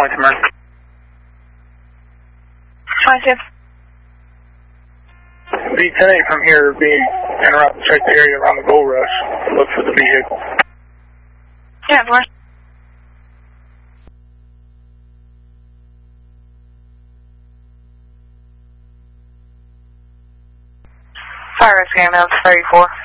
20 Murray. 22. Be 10-8 from here, be en route to check the area around the gold rush. Look for the vehicle. Yeah, 4. Fire risk ambulance 34.